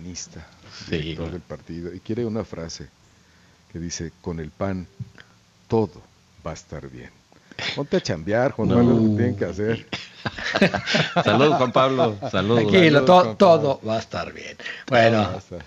panista, director del partido, y quiere una frase que dice: con el PAN todo va a estar bien. Ponte a chambear, Juan Manuel, lo que tienen que hacer. Saludos, Juan Pablo. Saludos. Tranquilo, todo va a estar bien. Bueno.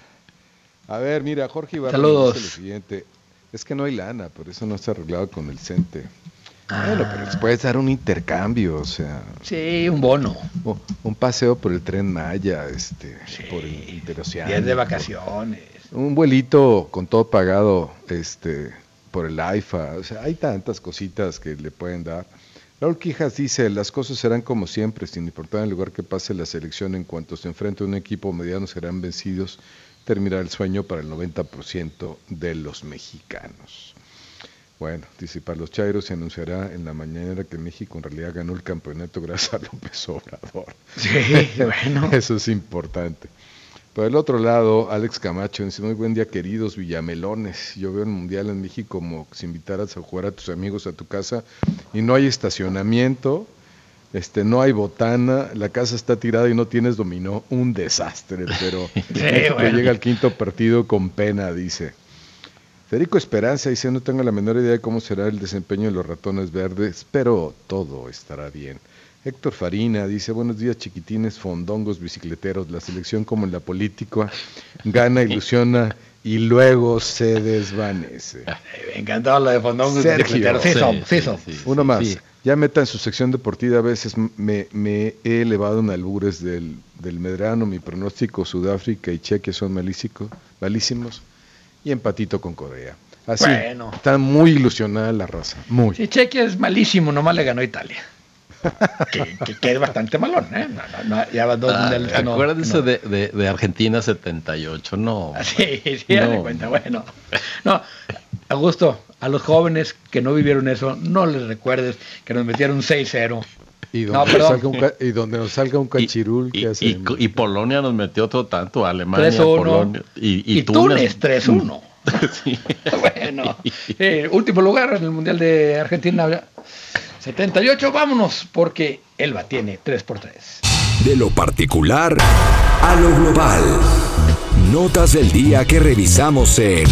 A ver, mira, Jorge Ibarra saludos. Dice lo siguiente: es que no hay lana, por eso no está arreglado con el CENTE. Bueno, pero les puedes dar un intercambio, o sea. Sí, un bono. Un paseo por el Tren Maya, por el interoceánico. Días de vacaciones. Un vuelito con todo pagado, por el AIFA. O sea, hay tantas cositas que le pueden dar. Raúl Quijas dice: las cosas serán como siempre, sin importar el lugar que pase la selección. En cuanto se enfrente a un equipo mediano, serán vencidos. Terminará el sueño para el 90% de los mexicanos. Bueno, dice: para los chairos se anunciará en la mañanera que México en realidad ganó el campeonato gracias a López Obrador. Sí, bueno. Eso es importante. Por el otro lado, Alex Camacho dice: muy buen día, queridos villamelones. Yo veo el Mundial en México como si invitaras a jugar a tus amigos a tu casa y no hay estacionamiento, no hay botana, la casa está tirada y no tienes dominó. Un desastre, pero México llega al quinto partido con pena, dice. Federico Esperanza dice: no tengo la menor idea de cómo será el desempeño de los ratones verdes, pero todo estará bien. Héctor Farina dice: buenos días, chiquitines, fondongos, bicicleteros. La selección, como en la política, gana, ilusiona y luego se desvanece. Me encantaba lo de fondongos, bicicleteros. Sí. Uno más. Sí. Ya meta en su sección deportiva, a veces me he elevado en albures del Medrano. Mi pronóstico: Sudáfrica y Chequia son malísimos. Y empatito con Corea. Así, está muy ilusionada la raza. Muy. Sí, Chequia es malísimo, nomás le ganó a Italia. que es bastante malón, ¿eh? Ya van 2 mundiales. Acuérdense de Argentina 78, no. Sí, de cuenta, bueno. No, Augusto, a los jóvenes que no vivieron eso, no les recuerdes que nos metieron 6-0. Y donde nos salga un cachirul que hace. Y Polonia nos metió otro tanto, Alemania, 3-1, Polonia. Y Túnez 3-1. Sí. Bueno, último lugar en el Mundial de Argentina 78, vámonos, porque Elba tiene 3x3. De lo particular a lo global. Notas del día que revisamos en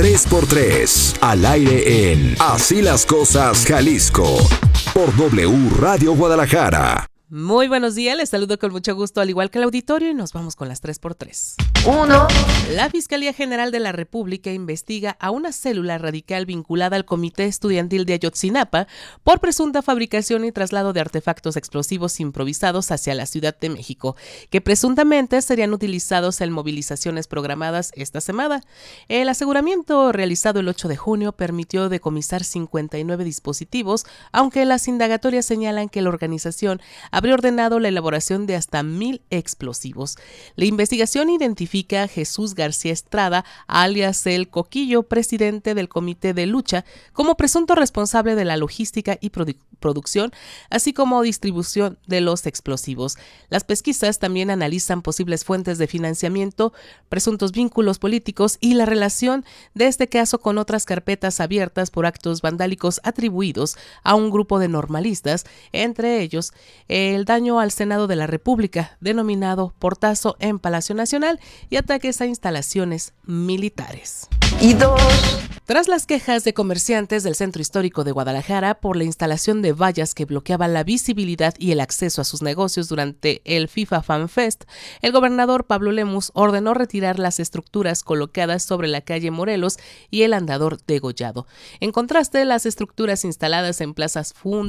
3x3, al aire en Así las Cosas Jalisco, por W Radio Guadalajara. Muy buenos días, les saludo con mucho gusto, al igual que el auditorio, y nos vamos con las 3x3. 1. La Fiscalía General de la República investiga a una célula radical vinculada al Comité Estudiantil de Ayotzinapa por presunta fabricación y traslado de artefactos explosivos improvisados hacia la Ciudad de México, que presuntamente serían utilizados en movilizaciones programadas esta semana. El aseguramiento realizado el 8 de junio permitió decomisar 59 dispositivos, aunque las indagatorias señalan que la organización habría ordenado la elaboración de hasta 1,000 explosivos. La investigación identifica a Jesús García Estrada, alias El Coquillo, presidente del Comité de Lucha, como presunto responsable de la logística y producción, así como distribución de los explosivos. Las pesquisas también analizan posibles fuentes de financiamiento, presuntos vínculos políticos y la relación de este caso con otras carpetas abiertas por actos vandálicos atribuidos a un grupo de normalistas, entre ellos el daño al Senado de la República, denominado portazo en Palacio Nacional, y ataques a instalaciones militares. Y 2. Tras las quejas de comerciantes del Centro Histórico de Guadalajara por la instalación de vallas que bloqueaban la visibilidad y el acceso a sus negocios durante el FIFA Fan Fest, el gobernador Pablo Lemus ordenó retirar las estructuras colocadas sobre la calle Morelos y el andador degollado. En contraste, las estructuras instaladas en Plaza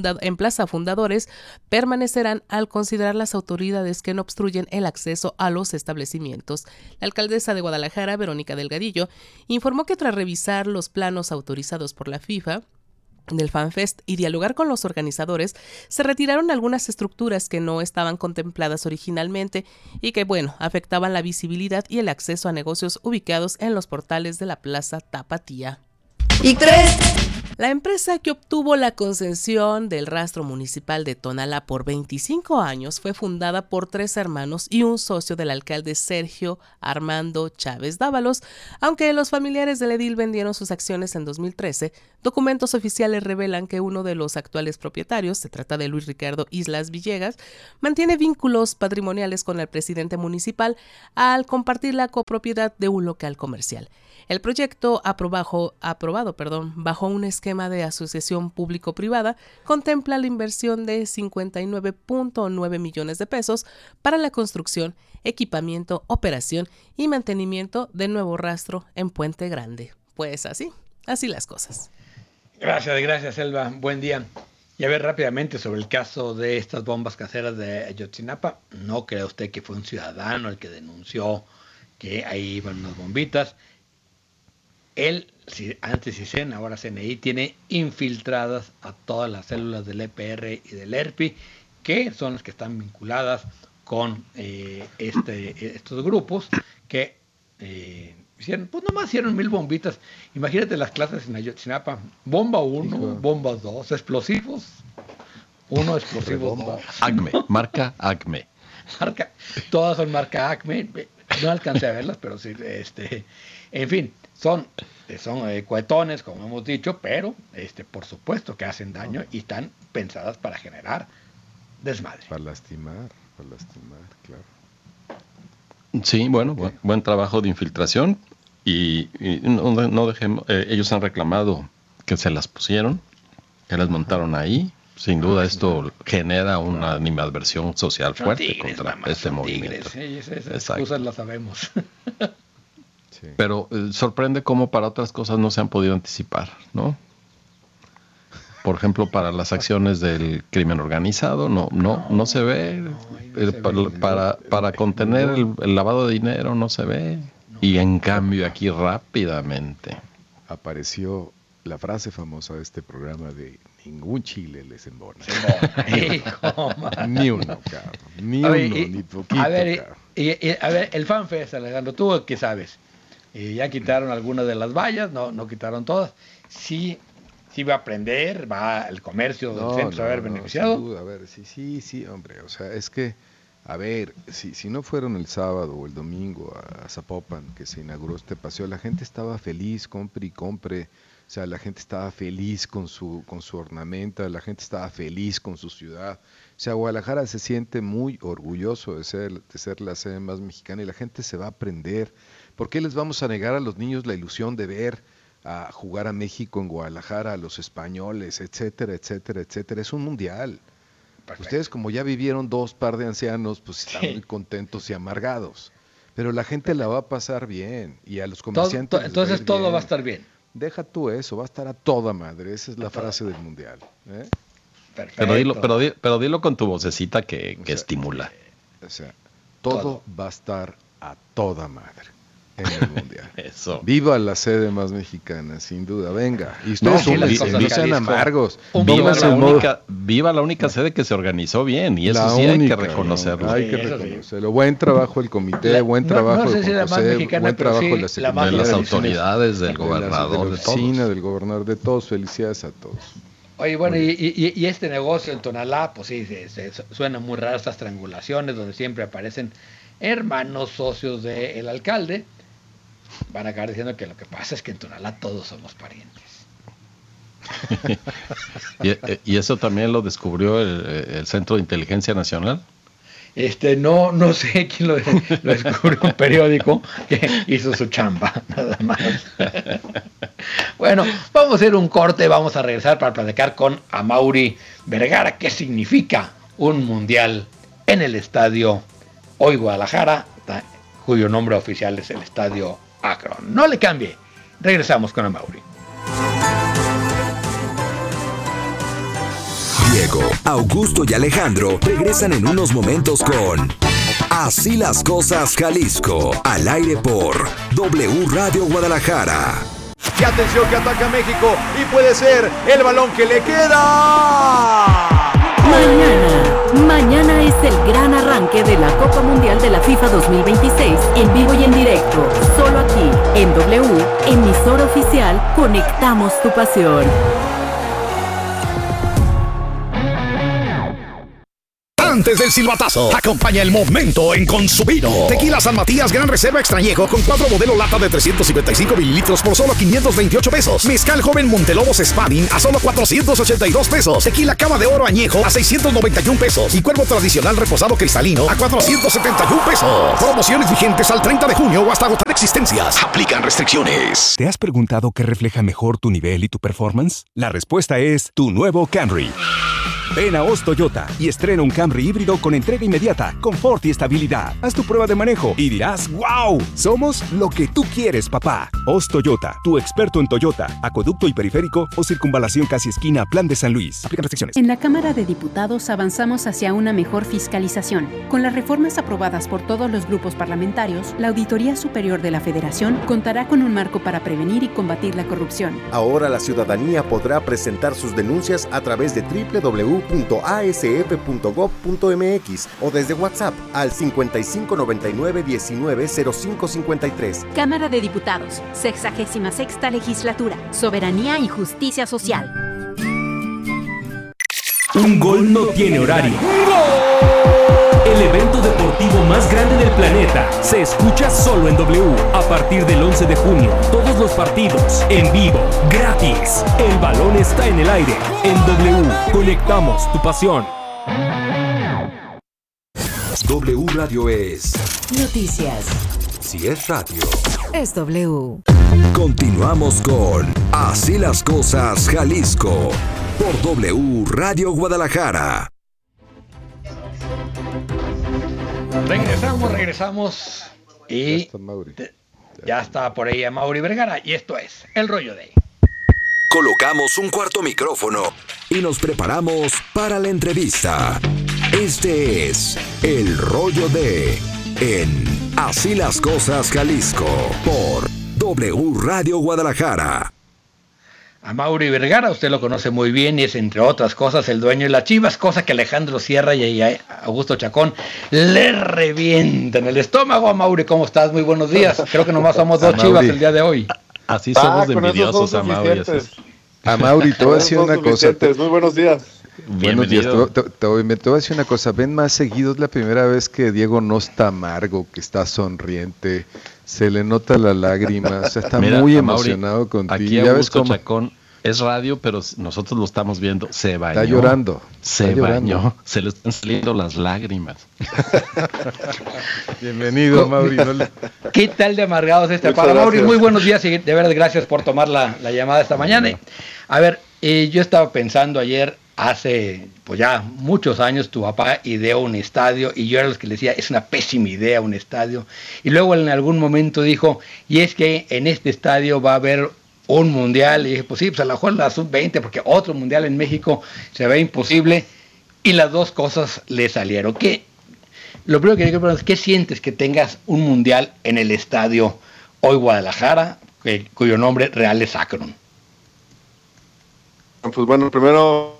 Fundadores permanecerán al considerar las autoridades que no obstruyen el acceso a los establecimientos. La alcaldesa de Guadalajara, Verónica Delgadillo, informó que tras revisar los planos autorizados por la FIFA del FanFest y dialogar con los organizadores, se retiraron algunas estructuras que no estaban contempladas originalmente y que, afectaban la visibilidad y el acceso a negocios ubicados en los portales de la Plaza Tapatía. Y 3. La empresa que obtuvo la concesión del rastro municipal de Tonalá por 25 años fue fundada por 3 hermanos y un socio del alcalde Sergio Armando Chávez Dávalos. Aunque los familiares del edil vendieron sus acciones en 2013, documentos oficiales revelan que uno de los actuales propietarios, se trata de Luis Ricardo Islas Villegas, mantiene vínculos patrimoniales con el presidente municipal al compartir la copropiedad de un local comercial. El proyecto aprobado bajo un esquema de asociación público-privada contempla la inversión de 59.9 millones de pesos para la construcción, equipamiento, operación y mantenimiento del nuevo rastro en Puente Grande. Pues así las cosas. Gracias, Elba. Buen día. Y a ver rápidamente sobre el caso de estas bombas caseras de Ayotzinapa. ¿No cree usted que fue un ciudadano el que denunció que ahí iban unas bombitas? Él, antes CISEN, ahora CNI, tiene infiltradas a todas las células del EPR y del ERPI, que son las que están vinculadas con estos grupos que hicieron, pues nomás hicieron 1000 bombitas. Imagínate las clases en Ayotzinapa. Bomba 1, bomba 2, explosivos 1, explosivos 2. Acme, marca Acme. Todas son marca Acme. No alcancé a verlas, pero sí, en fin, son cohetones, como hemos dicho, pero por supuesto que hacen daño y están pensadas para generar desmadre. Para lastimar, claro. Sí, bueno, buen trabajo de infiltración y no dejemos, ellos han reclamado que se las pusieron, que las montaron ahí. Sin duda esto genera una animadversión social fuerte contra este movimiento. Esas cosas las sabemos. Sí. Pero sorprende cómo para otras cosas no se han podido anticipar, ¿no? Por ejemplo, para las acciones del crimen organizado no se ve. Para contener el lavado de dinero no se ve. Y en cambio aquí rápidamente apareció la frase famosa de este programa de ningún chile les embona. Ni uno, cabrón. Ni poquito. A ver, el FanFest, Alejandro, ¿tú qué sabes? Ya quitaron algunas de las vallas, no quitaron todas. Sí va a aprender, va el comercio del centro a haber beneficiado. Sin duda, a ver, sí, hombre, o sea, es que, a ver, si no fueron el sábado o el domingo a Zapopan, que se inauguró este paseo, la gente estaba feliz, compre y compre. O sea, la gente estaba feliz con su ornamenta, la gente estaba feliz con su ciudad. O sea, Guadalajara se siente muy orgulloso de ser la sede más mexicana y la gente se va a aprender. ¿Por qué les vamos a negar a los niños la ilusión de ver a jugar a México en Guadalajara, a los españoles, etcétera, etcétera, etcétera? Es un mundial. Perfecto. Ustedes, como ya vivieron 2 par de ancianos, pues están muy contentos y amargados. Pero la gente la va a pasar bien y a los comerciantes entonces todo va a estar bien. Deja tú eso, va a estar a toda madre. Esa es la frase del mundial. Perfecto. Pero dilo con tu vocecita que estimula. O sea, todo va a estar a toda madre en el mundial. Eso. Viva la sede más mexicana, sin duda. Venga. Y ustedes no sean amargos. Viva la única sede que se organizó bien. Y eso sí hay que reconocerlo. Hay que reconocerlo. Buen trabajo el comité, buen trabajo el José, buen trabajo de la Secretaría, de las autoridades, del gobernador, de la oficina, del gobernador, de todos. Felicidades a todos. Oye, bueno, y este negocio en Tonalá, pues sí, suena muy raro estas triangulaciones donde siempre aparecen hermanos, socios del alcalde. Van a acabar diciendo que lo que pasa es que en Tonalá todos somos parientes. ¿Y eso también lo descubrió el Centro de Inteligencia Nacional? No sé quién lo descubrió, un periódico que hizo su chamba, nada más. Bueno, vamos a hacer un corte, vamos a regresar para platicar con Amaury Vergara qué significa un mundial en el estadio Hoy Guadalajara, cuyo nombre oficial es el Estadio Akron. No le cambie, regresamos con Amaury. Diego, Augusto y Alejandro regresan en unos momentos con Así las cosas Jalisco, al aire por W Radio Guadalajara. Y atención que ataca México y puede ser el balón que le queda. Mañana es el gran arranque de la Copa Mundial de la FIFA 2026 en vivo y en directo, solo aquí En W, emisora oficial, conectamos tu pasión. Antes del silbatazo, acompaña el momento en Consumino. Tequila San Matías Gran Reserva Extrañejo con 4 modelo lata de 355 mililitros por solo 528 pesos. Mezcal Joven Montelobos Spanning a solo 482 pesos. Tequila Cava de Oro Añejo a 691 pesos. Y Cuervo Tradicional Reposado Cristalino a 471 pesos. Promociones vigentes al 30 de junio o hasta agotar existencias. Aplican restricciones. ¿Te has preguntado qué refleja mejor tu nivel y tu performance? La respuesta es tu nuevo Camry. Ven a Oz Toyota y estrena un Camry híbrido con entrega inmediata, confort y estabilidad. Haz tu prueba de manejo y dirás, ¡wow! Somos lo que tú quieres, papá. Oz Toyota, tu experto en Toyota, acueducto y periférico o circunvalación casi esquina, Plan de San Luis. Aplican restricciones. En la Cámara de Diputados avanzamos hacia una mejor fiscalización. Con las reformas aprobadas por todos los grupos parlamentarios, la Auditoría Superior de la Federación contará con un marco para prevenir y combatir la corrupción. Ahora la ciudadanía podrá presentar sus denuncias a través de www.asf.gov.mx o desde WhatsApp al 5599-190553. Cámara de Diputados, 66ª Legislatura, Soberanía y Justicia Social. Un gol no tiene horario. El evento deportivo más grande del planeta se escucha solo en W. A partir del 11 de junio, todos los partidos, en vivo, gratis. El balón está en el aire. En W, conectamos tu pasión. W Radio es Noticias. Si es radio. Es W. Continuamos con Así las Cosas Jalisco por W Radio Guadalajara. Regresamos y ya está por ahí a Mauri Vergara y esto es El Rollo de... Colocamos un cuarto micrófono y nos preparamos para la entrevista. Este es El Rollo de en Así las Cosas Jalisco por W Radio Guadalajara. A Mauri Vergara, usted lo conoce muy bien y es, entre otras cosas, el dueño de las Chivas, cosa que Alejandro Sierra y Augusto Chacón le revientan el estómago. A Mauri, ¿cómo estás? Muy buenos días. Creo que nomás somos dos Chivas el día de hoy. Así somos de envidiosos, a Mauri. A Mauri, te voy a decir una cosa. Muy buenos días. Buenos días. Te voy a decir una cosa. Ven más seguido, es la primera vez que Diego no está amargo, que está sonriente. Se le nota la lágrima, o sea, está muy emocionado contigo. Aquí ya Augusto ves cómo Chacón es radio, pero nosotros lo estamos viendo. Se bañó. Está llorando. Se bañó. Se le están saliendo las lágrimas. Bienvenido, Mauri. ¿Qué tal de amargados para Mauri? Muy buenos días y de verdad gracias por tomar la llamada esta mañana. A ver, yo estaba pensando ayer, hace pues ya muchos años, tu papá ideó un estadio y yo era los que le decía, es una pésima idea un estadio. Y luego en algún momento dijo, y es que en este estadio va a haber un mundial. Y dije, pues sí, pues a lo mejor la sub-20, porque otro mundial en México se ve imposible. Y las dos cosas le salieron. Lo primero que digo es, ¿qué sientes que tengas un mundial en el estadio hoy Guadalajara, cuyo nombre real es Akron? Pues bueno, primero...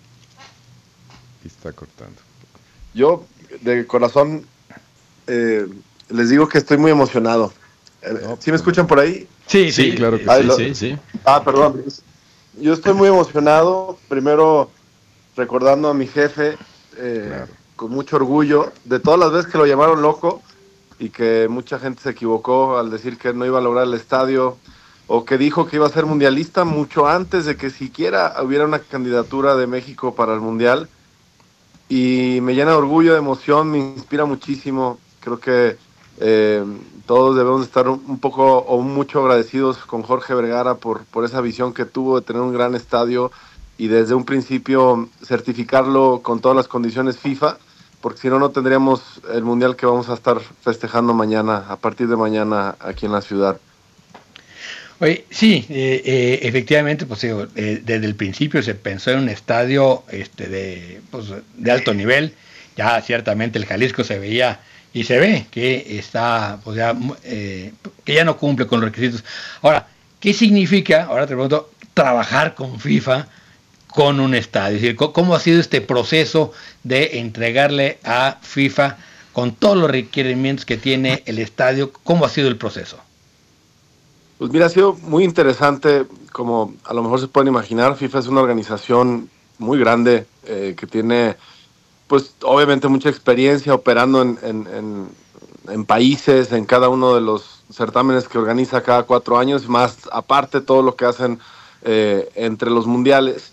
Está cortando. Yo, de corazón, les digo que estoy muy emocionado. ¿Sí me escuchan por ahí? Sí, claro que sí. Perdón. Yo estoy muy emocionado. Primero, recordando a mi jefe, con mucho orgullo, de todas las veces que lo llamaron loco y que mucha gente se equivocó al decir que no iba a lograr el estadio, o que dijo que iba a ser mundialista mucho antes de que siquiera hubiera una candidatura de México para el mundial. Y me llena de orgullo, de emoción, me inspira muchísimo. Creo que todos debemos estar un poco o mucho agradecidos con Jorge Vergara por esa visión que tuvo de tener un gran estadio y desde un principio certificarlo con todas las condiciones FIFA, porque si no, no tendríamos el mundial que vamos a estar festejando mañana, a partir de mañana aquí en la ciudad. Oye, sí, efectivamente, pues desde el principio se pensó en un estadio de alto nivel. Ya ciertamente el Jalisco se veía y se ve que está, pues que ya no cumple con los requisitos. Ahora, ¿qué significa, ahora te pregunto, trabajar con FIFA con un estadio? Es decir, ¿cómo ha sido este proceso de entregarle a FIFA con todos los requerimientos que tiene el estadio? ¿Cómo ha sido el proceso? Pues mira, ha sido muy interesante, como a lo mejor se pueden imaginar. FIFA es una organización muy grande que tiene, pues obviamente mucha experiencia operando en países, en cada uno de los certámenes que organiza cada 4 años, más aparte todo lo que hacen entre los mundiales.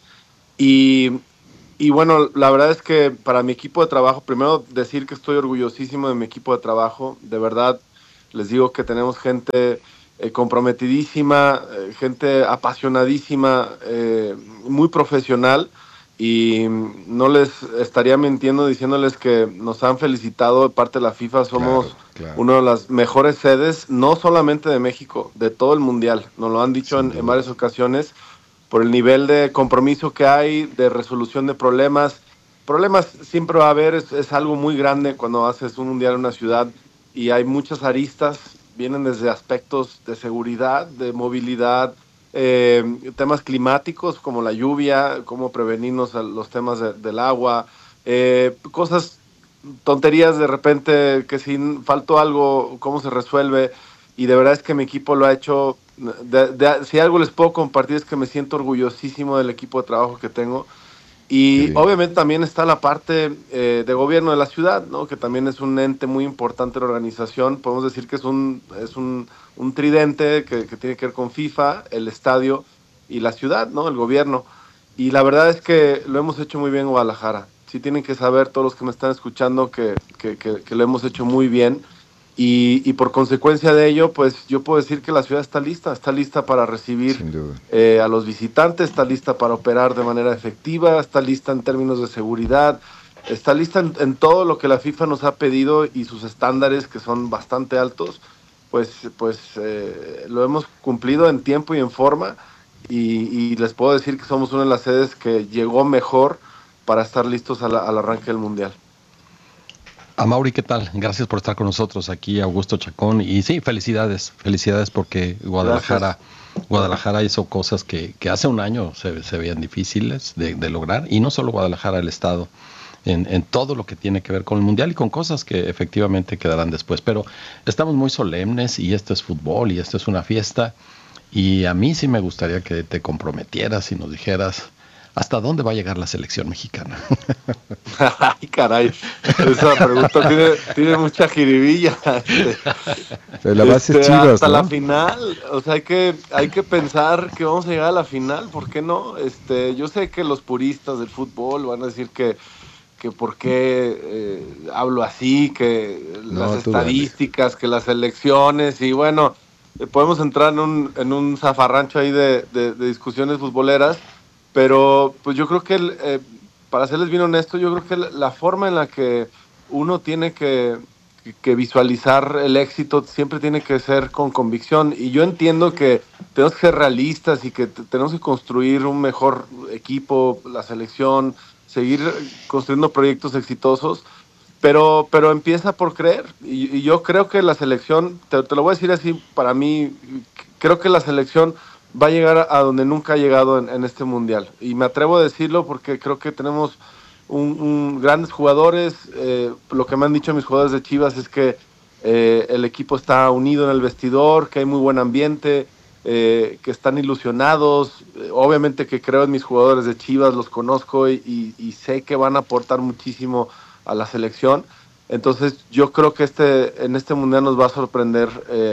Y bueno, la verdad es que para mi equipo de trabajo, primero decir que estoy orgullosísimo de mi equipo de trabajo. De verdad, les digo que tenemos gente comprometidísima, gente apasionadísima, muy profesional, y no les estaría mintiendo diciéndoles que nos han felicitado de parte de la FIFA. Somos una de las mejores sedes, no solamente de México, de todo el mundial. Nos lo han dicho en varias ocasiones, por el nivel de compromiso que hay, de resolución de problemas. Problemas siempre va a haber, es algo muy grande cuando haces un mundial en una ciudad, y hay muchas aristas, vienen desde aspectos de seguridad, de movilidad, temas climáticos como la lluvia, cómo prevenirnos a los temas del agua, cosas, tonterías de repente, que si faltó algo, cómo se resuelve. Y de verdad es que mi equipo lo ha hecho. Si algo les puedo compartir es que me siento orgullosísimo del equipo de trabajo que tengo. Y obviamente también está la parte de gobierno de la ciudad, ¿no? Que también es un ente muy importante de la organización. Podemos decir que es un tridente que tiene que ver con FIFA, el estadio y la ciudad, ¿no? El gobierno. Y la verdad es que lo hemos hecho muy bien en Guadalajara. Sí tienen que saber todos los que me están escuchando que lo hemos hecho muy bien. Y por consecuencia de ello, pues yo puedo decir que la ciudad está lista para recibir a los visitantes, está lista para operar de manera efectiva, está lista en términos de seguridad, está lista en todo lo que la FIFA nos ha pedido, y sus estándares, que son bastante altos, pues lo hemos cumplido en tiempo y en forma, y les puedo decir que somos una de las sedes que llegó mejor para estar listos al arranque del Mundial. Amaury, ¿qué tal? Gracias por estar con nosotros aquí, Augusto Chacón. Y sí, felicidades porque Guadalajara hizo cosas que hace un año se veían difíciles de lograr, y no solo Guadalajara, el Estado, en todo lo que tiene que ver con el Mundial y con cosas que efectivamente quedarán después. Pero estamos muy solemnes, y esto es fútbol y esto es una fiesta, y a mí sí me gustaría que te comprometieras y nos dijeras ¿hasta dónde va a llegar la selección mexicana? Ay, caray, esa pregunta tiene mucha jiribilla. La base es Chivas, hasta ¿no? la final, o sea, hay que pensar que vamos a llegar a la final, ¿por qué no? Yo sé que los puristas del fútbol van a decir que por qué hablo así, que las estadísticas, que las elecciones, y bueno, podemos entrar en un zafarrancho ahí de discusiones futboleras. Pero pues yo creo que, para serles bien honesto, yo creo que la forma en la que uno tiene que visualizar el éxito siempre tiene que ser con convicción. Y yo entiendo que tenemos que ser realistas y que tenemos que construir un mejor equipo, la selección, seguir construyendo proyectos exitosos, pero empieza por creer. Y yo creo que la selección, te lo voy a decir así, para mí, creo que la selección va a llegar a donde nunca ha llegado en este mundial. Y me atrevo a decirlo porque creo que tenemos grandes jugadores. Lo que me han dicho mis jugadores de Chivas es que el equipo está unido en el vestidor, que hay muy buen ambiente, que están ilusionados. Obviamente que creo en mis jugadores de Chivas, los conozco y sé que van a aportar muchísimo a la selección. Entonces yo creo que en este mundial nos va a sorprender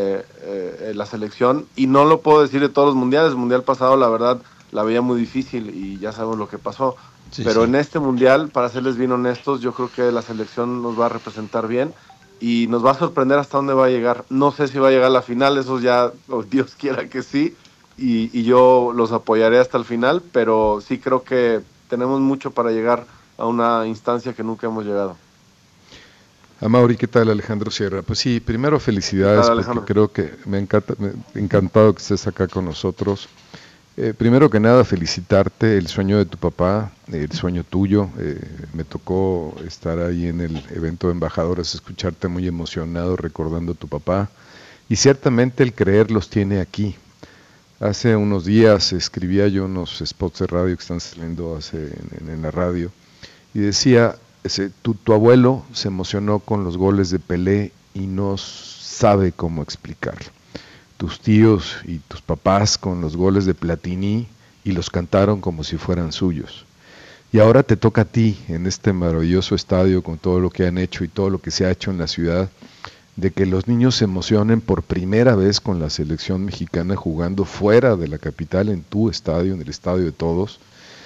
la selección, y no lo puedo decir de todos los mundiales. El mundial pasado la verdad la veía muy difícil y ya sabemos lo que pasó, pero en este mundial, para serles bien honestos, yo creo que la selección nos va a representar bien y nos va a sorprender hasta dónde va a llegar. No sé si va a llegar a la final, eso ya, Dios quiera que sí, y yo los apoyaré hasta el final, pero sí creo que tenemos mucho para llegar a una instancia que nunca hemos llegado. Amaury, ¿qué tal? Alejandro Sierra. Pues sí, primero felicidades, porque creo que me ha encantado que estés acá con nosotros. Primero que nada, felicitarte, el sueño de tu papá, el sueño tuyo. Me tocó estar ahí en el evento de embajadores, escucharte muy emocionado recordando a tu papá, y ciertamente el creer los tiene aquí. Hace unos días escribía yo unos spots de radio que están saliendo en la radio, y decía: tu abuelo se emocionó con los goles de Pelé y no sabe cómo explicarlo. tus tíos y tus papás con los goles de Platini y los cantaron como si fueran suyos. Y ahora te toca a ti, en este maravilloso estadio, con todo lo que han hecho y todo lo que se ha hecho en la ciudad, de que los niños se emocionen por primera vez con la selección mexicana jugando fuera de la capital, en tu estadio, en el estadio de todos.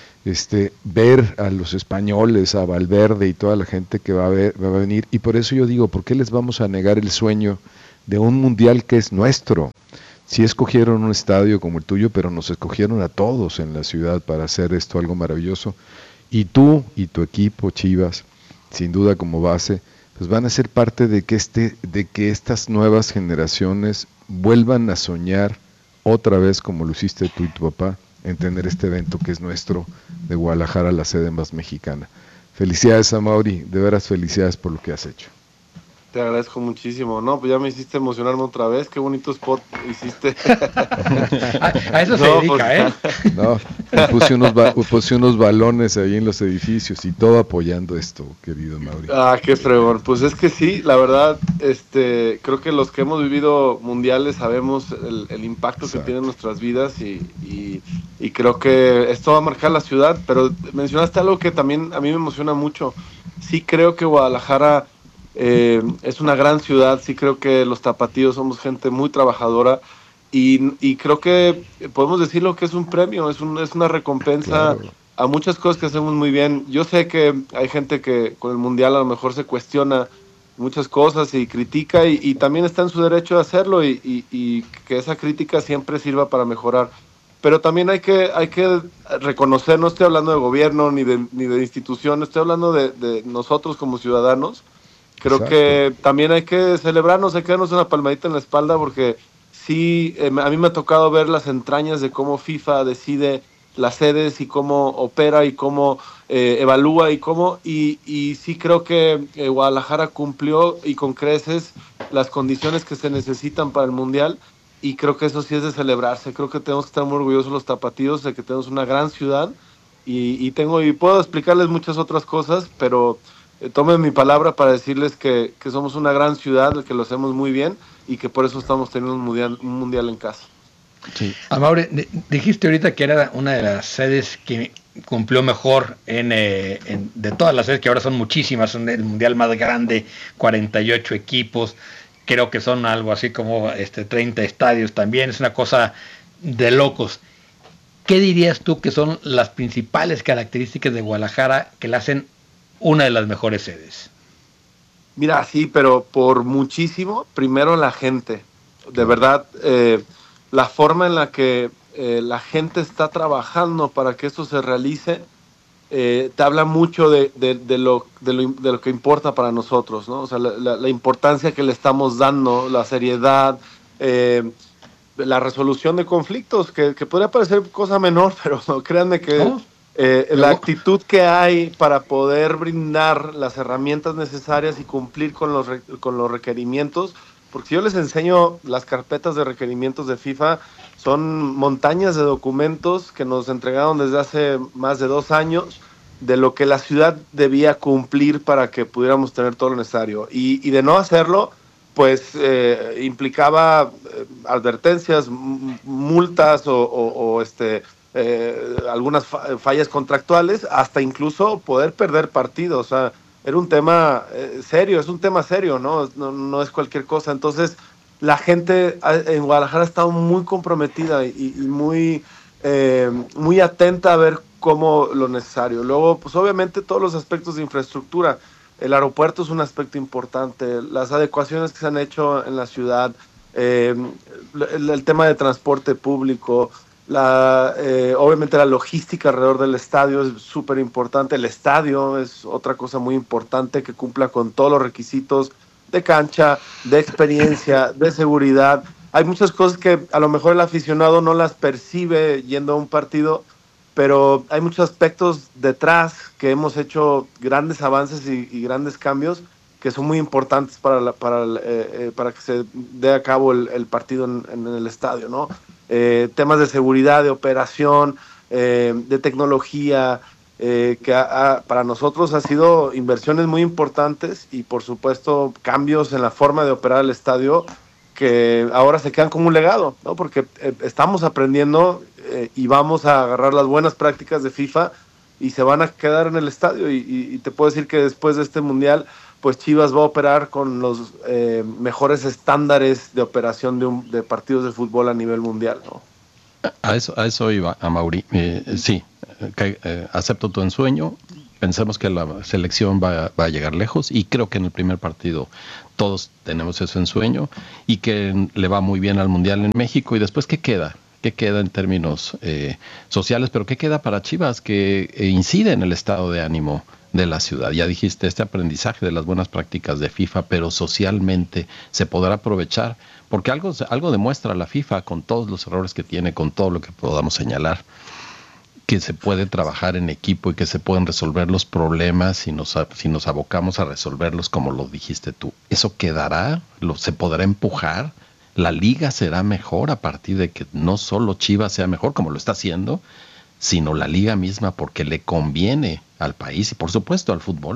Ver a los españoles, a Valverde y toda la gente que va a venir. Y por eso yo digo, ¿por qué les vamos a negar el sueño de un mundial que es nuestro? Sí escogieron un estadio como el tuyo, pero nos escogieron a todos en la ciudad para hacer esto algo maravilloso. Y tú y tu equipo, Chivas, sin duda como base, pues van a ser parte de que estas nuevas generaciones vuelvan a soñar otra vez como lo hiciste tú y tu papá, en tener este evento que es nuestro, de Guadalajara, la sede más mexicana. Felicidades, Amaury, de veras felicidades por lo que has hecho. Te agradezco muchísimo. No, pues ya me hiciste emocionarme otra vez. Qué bonito spot hiciste. A eso se dedica, No, puse unos balones ahí en los edificios y todo apoyando esto, querido Mauri. Qué fregón. Pues es que sí, la verdad, creo que los que hemos vivido mundiales sabemos el impacto que tiene en nuestras vidas y creo que esto va a marcar la ciudad, pero mencionaste algo que también a mí me emociona mucho. Sí creo que Guadalajara es una gran ciudad, sí creo que los tapatíos somos gente muy trabajadora y creo que podemos decirlo que es un premio, es una recompensa, claro, a muchas cosas que hacemos muy bien. Yo sé que hay gente que con el mundial a lo mejor se cuestiona muchas cosas y critica y también está en su derecho de hacerlo y que esa crítica siempre sirva para mejorar. Pero también hay que reconocer, no estoy hablando de gobierno ni de instituciones, estoy hablando de nosotros como ciudadanos. Creo Exacto. Que también hay que celebrarnos, hay que darnos una palmadita en la espalda porque sí, a mí me ha tocado ver las entrañas de cómo FIFA decide las sedes y cómo opera y cómo evalúa y sí creo que Guadalajara cumplió y con creces las condiciones que se necesitan para el Mundial y creo que eso sí es de celebrarse. Creo que tenemos que estar muy orgullosos los tapatíos de que tenemos una gran ciudad y puedo explicarles muchas otras cosas, pero tomen mi palabra para decirles que somos una gran ciudad, que lo hacemos muy bien y que por eso estamos teniendo un mundial en casa. Sí. Amaury, dijiste ahorita que era una de las sedes que cumplió mejor de todas las sedes, que ahora son muchísimas, son el mundial más grande, 48 equipos, creo que son algo así como 30 estadios también, es una cosa de locos. ¿Qué dirías tú que son las principales características de Guadalajara que la hacen una de las mejores sedes? Mira, sí, pero por muchísimo, primero la gente. De verdad, la forma en la que la gente está trabajando para que esto se realice, te habla mucho de lo que importa para nosotros, ¿no? O sea, la importancia que le estamos dando, la seriedad, la resolución de conflictos, que podría parecer cosa menor, pero créanme que la actitud que hay para poder brindar las herramientas necesarias y cumplir con los requerimientos, porque si yo les enseño las carpetas de requerimientos de FIFA, son montañas de documentos que nos entregaron desde hace más de 2 años de lo que la ciudad debía cumplir para que pudiéramos tener todo lo necesario. Y de no hacerlo, pues implicaba advertencias, multas o algunas fallas contractuales, hasta incluso poder perder partidos. O sea, era un tema serio, es un tema serio, no es cualquier cosa. Entonces, la gente en Guadalajara ha estado muy comprometida y muy atenta a ver cómo lo necesario. Luego, pues obviamente todos los aspectos de infraestructura. El aeropuerto es un aspecto importante, las adecuaciones que se han hecho en la ciudad, el tema de transporte público, obviamente la logística alrededor del estadio es súper importante. El estadio es otra cosa muy importante, que cumpla con todos los requisitos de cancha, de experiencia, de seguridad. Hay muchas cosas que a lo mejor el aficionado no las percibe yendo a un partido, pero hay muchos aspectos detrás que hemos hecho grandes avances y grandes cambios que son muy importantes para que se dé a cabo el partido en el estadio, ¿no? Temas de seguridad, de operación, de tecnología, que para nosotros ha sido inversiones muy importantes y por supuesto cambios en la forma de operar el estadio que ahora se quedan como un legado, ¿no? Porque estamos aprendiendo y vamos a agarrar las buenas prácticas de FIFA y se van a quedar en el estadio y te puedo decir que después de este mundial pues Chivas va a operar con los mejores estándares de operación de partidos de fútbol a nivel mundial, ¿no? A eso iba, a Mauri. Sí, acepto tu ensueño. Pensemos que la selección va a llegar lejos y creo que en el primer partido todos tenemos ese ensueño y que le va muy bien al Mundial en México. Y después, ¿qué queda? ¿Qué queda en términos sociales? Pero ¿qué queda para Chivas? Que incide en el estado de ánimo de la ciudad. Ya dijiste, este aprendizaje de las buenas prácticas de FIFA, pero socialmente se podrá aprovechar, porque algo demuestra la FIFA con todos los errores que tiene, con todo lo que podamos señalar, que se puede trabajar en equipo y que se pueden resolver los problemas si nos abocamos a resolverlos como lo dijiste tú. ¿Eso quedará? ¿Se podrá empujar? ¿La liga será mejor a partir de que no solo Chivas sea mejor, como lo está haciendo, sino la liga misma porque le conviene al país y por supuesto al fútbol?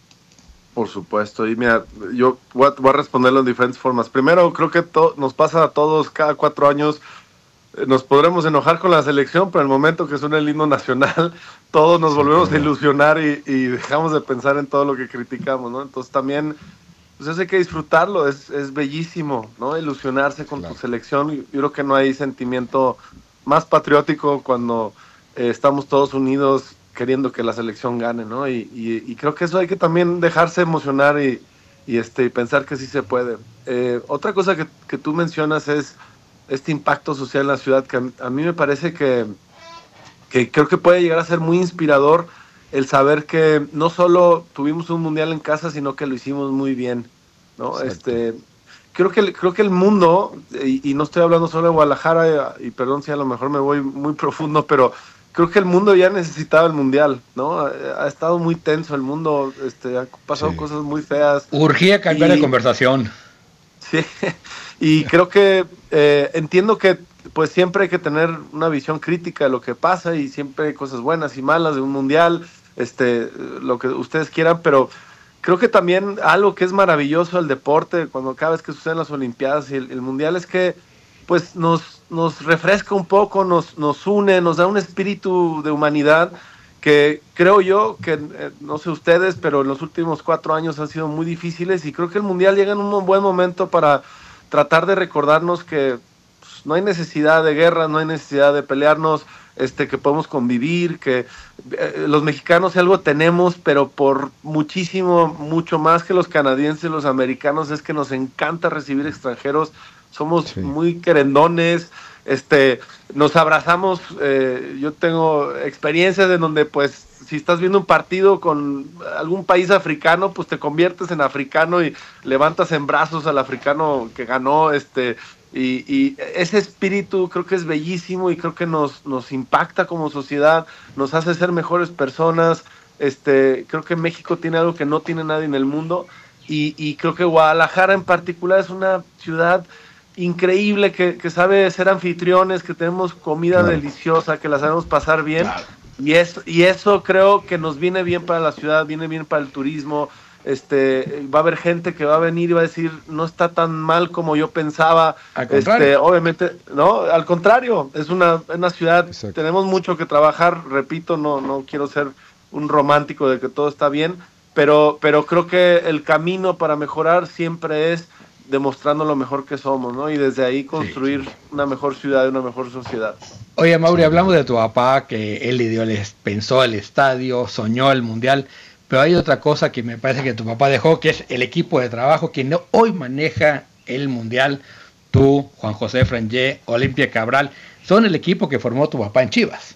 Por supuesto, y mira, yo voy a responderlo en diferentes formas. Primero, creo que nos pasa a todos cada 4 años, nos podremos enojar con la selección, pero en el momento que suena el himno nacional, todos nos volvemos a ilusionar y dejamos de pensar en todo lo que criticamos, ¿no? Entonces también, pues eso hay que disfrutarlo, es bellísimo, ¿no? Ilusionarse con tu selección. Yo creo que no hay sentimiento más patriótico cuando estamos todos unidos queriendo que la selección gane, ¿no? Y creo que eso hay que también dejarse emocionar y pensar que sí se puede. Otra cosa que tú mencionas es este impacto social en la ciudad, que a mí me parece que creo que puede llegar a ser muy inspirador el saber que no solo tuvimos un mundial en casa, sino que lo hicimos muy bien, ¿no? Creo que el mundo, y no estoy hablando solo de Guadalajara, y perdón si a lo mejor me voy muy profundo, pero creo que el mundo ya necesitaba el mundial, ¿no? Ha estado muy tenso el mundo, ha pasado cosas muy feas. Urgía cambiar de conversación. Sí, y creo que entiendo que pues siempre hay que tener una visión crítica de lo que pasa y siempre hay cosas buenas y malas de un mundial, lo que ustedes quieran, pero creo que también algo que es maravilloso del deporte, cuando cada vez que suceden las Olimpiadas y el mundial, es que pues nos refresca un poco, nos une, nos da un espíritu de humanidad que creo yo que, no sé ustedes, pero en los últimos 4 años han sido muy difíciles y creo que el mundial llega en un buen momento para tratar de recordarnos que pues, no hay necesidad de guerra, no hay necesidad de pelearnos, que podemos convivir, que los mexicanos si algo tenemos, pero por mucho más que los canadienses, los americanos, es que nos encanta recibir extranjeros. Somos muy querendones, nos abrazamos. Yo tengo experiencias en donde, pues, si estás viendo un partido con algún país africano, pues te conviertes en africano y levantas en brazos al africano que ganó. Y ese espíritu creo que es bellísimo y creo que nos impacta como sociedad, nos hace ser mejores personas. Creo que México tiene algo que no tiene nadie en el mundo y creo que Guadalajara en particular es una ciudad increíble, que sabe ser anfitriones, que tenemos comida deliciosa, que la sabemos pasar bien, y eso creo que nos viene bien para la ciudad, viene bien para el turismo. Va a haber gente que va a venir y va a decir, no está tan mal como yo pensaba. Al contrario. Obviamente, no, al contrario, es una ciudad, tenemos mucho que trabajar, repito, no quiero ser un romántico de que todo está bien, pero creo que el camino para mejorar siempre es demostrando lo mejor que somos, ¿no? Y desde ahí construir una mejor ciudad y una mejor sociedad. Oye, Mauri, hablamos de tu papá, que él pensó el estadio, soñó el mundial, pero hay otra cosa que me parece que tu papá dejó, que es el equipo de trabajo que hoy maneja el mundial. Tú, Juan José Frangé, Olimpia Cabral, son el equipo que formó tu papá en Chivas.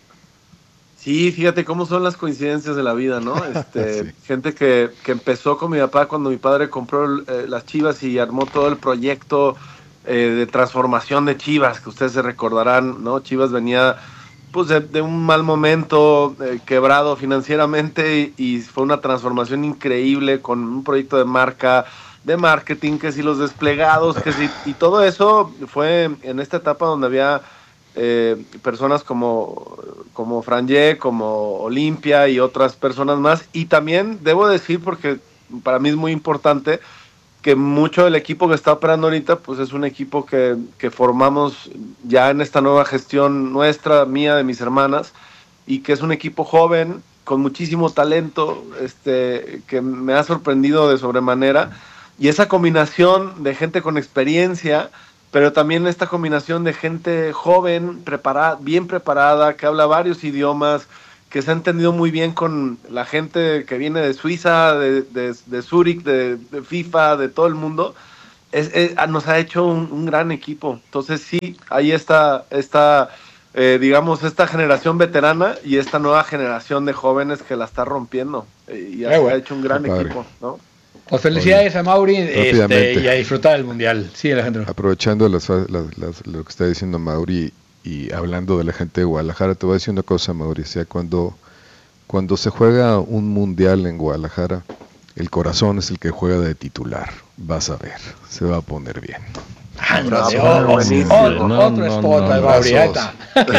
Sí, fíjate cómo son las coincidencias de la vida, ¿no? Gente que empezó con mi papá cuando mi padre compró las Chivas y armó todo el proyecto de transformación de Chivas, que ustedes se recordarán, ¿no? Chivas venía pues de un mal momento, quebrado financieramente, y fue una transformación increíble con un proyecto de marca, de marketing, que si los desplegados, que si, y todo eso fue en esta etapa donde había personas como Frangé, como Olimpia y otras personas más. Y también debo decir, porque para mí es muy importante, que mucho del equipo que está operando ahorita, pues es un equipo que formamos ya en esta nueva gestión nuestra, mía, de mis hermanas, y que es un equipo joven, con muchísimo talento, que me ha sorprendido de sobremanera, y esa combinación de gente con experiencia, pero también esta combinación de gente joven, bien preparada, que habla varios idiomas, que se ha entendido muy bien con la gente que viene de Suiza, de Zúrich, de FIFA, de todo el mundo, nos ha hecho un gran equipo. Entonces sí, ahí está digamos, esta generación veterana y esta nueva generación de jóvenes que la está rompiendo. Y ha hecho un gran equipo, ¿no? Pues felicidades a Mauri y a disfrutar del Mundial. Sí, Alejandro. Aprovechando lo que está diciendo Mauri y hablando de la gente de Guadalajara, te voy a decir una cosa, Mauri. O sea, cuando se juega un Mundial en Guadalajara, el corazón es el que juega de titular. Vas a ver, se va a poner bien. Otro spot de Maurieta.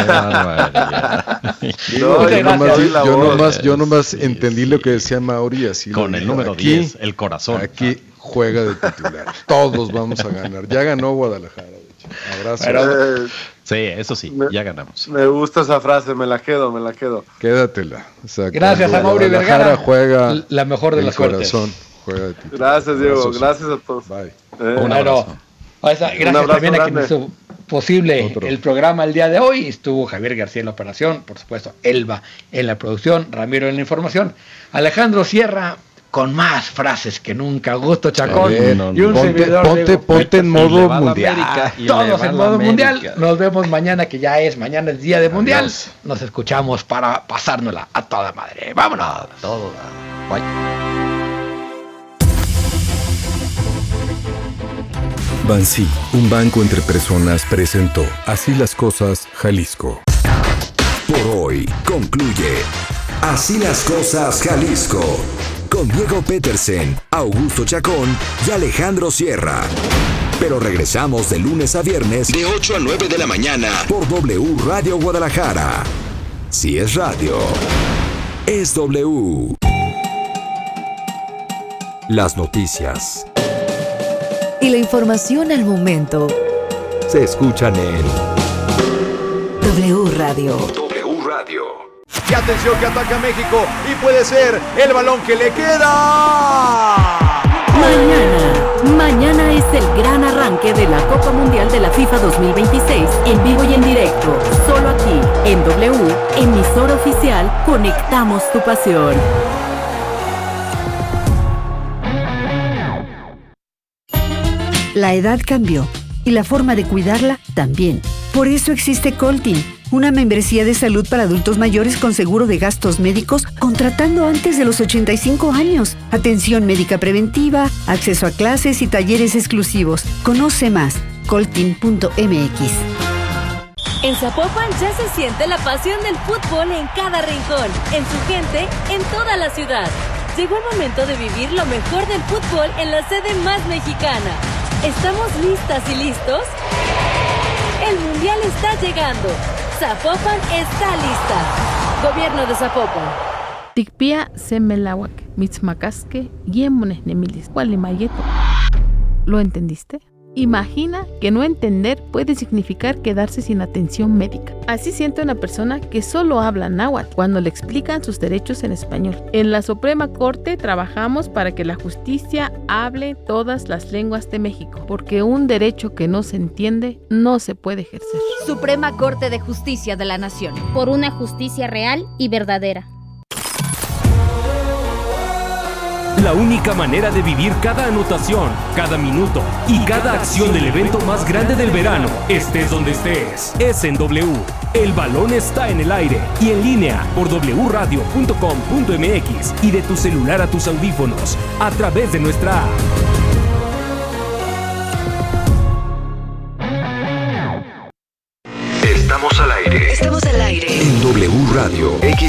Yo nomás entendí lo que decía Mauri así. Con el número 10, el corazón. Aquí juega de titular. Todos vamos a ganar. Ya ganó Guadalajara, de hecho. Abrazo. Sí, eso sí, ya ganamos. Me gusta esa frase, me la quedo. Quédatela. O sea, gracias a Mauri Vergara. Juega la mejor de las suertes. Juega de titular. Gracias, Diego. Gracias a todos. Bye. Un abrazo. Gracias también a quien hizo posible el programa el día de hoy. Estuvo Javier García en la operación, por supuesto Elba en la producción, Ramiro en la información, Alejandro Sierra con más frases que nunca, Augusto Chacón y un servidor. Ponte en modo mundial. Todos en modo mundial. Nos vemos mañana, que mañana es día de mundial. Nos escuchamos para pasárnosla a toda madre. Vámonos. A todo. Bye. Bansi, un banco entre personas, presentó Así las Cosas, Jalisco. Por hoy concluye Así las Cosas, Jalisco, con Diego Petersen, Augusto Chacón y Alejandro Sierra. Pero regresamos de lunes a viernes de 8 a 9 de la mañana por W Radio Guadalajara. Si es radio, es W. Las noticias y la información al momento se escuchan en W Radio. W Radio. Y atención que ataca México y puede ser el balón que le queda. Mañana es el gran arranque de la Copa Mundial de la FIFA 2026 en vivo y en directo. Solo aquí en W, emisora oficial, conectamos tu pasión. La edad cambió y la forma de cuidarla también. Por eso existe Coltin, una membresía de salud para adultos mayores con seguro de gastos médicos contratando antes de los 85 años. Atención médica preventiva, acceso a clases y talleres exclusivos. Conoce más, coltin.mx. En Zapopan ya se siente la pasión del fútbol en cada rincón, en su gente, en toda la ciudad. Llegó el momento de vivir lo mejor del fútbol en la sede más mexicana. ¿Estamos listas y listos? El Mundial está llegando. Zapopan está lista. Gobierno de Zapopan. Tikpia semelawak, mitzmacasque, yemones nemilis, gualimayeto. ¿Lo entendiste? Imagina que no entender puede significar quedarse sin atención médica. Así siente una persona que solo habla náhuatl cuando le explican sus derechos en español. En la Suprema Corte trabajamos para que la justicia hable todas las lenguas de México, porque un derecho que no se entiende no se puede ejercer. Suprema Corte de Justicia de la Nación. Por una justicia real y verdadera. La única manera de vivir cada anotación, cada minuto y cada acción del evento más grande del verano, estés donde estés, es en W. El balón está en el aire y en línea por wradio.com.mx y de tu celular a tus audífonos a través de nuestra app. Estamos al aire. Estamos al aire. En W Radio.